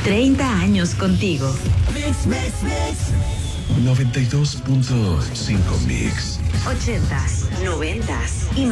30 años contigo. Mix, mix, mix. 92.5 Mix. 80s, 90s y